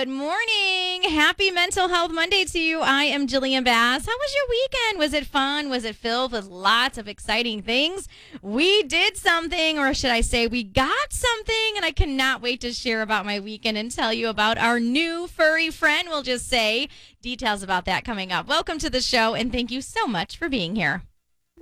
Good morning. Happy Mental Health Monday to you. I am Jillian Bass. How was your weekend? Was it fun? Was it filled with lots of exciting things? We did something, or should I say we got something, and I cannot wait to share about my weekend and tell you about our new furry friend, we'll just say. Details about that coming up. Welcome to the show, and thank you so much for being here.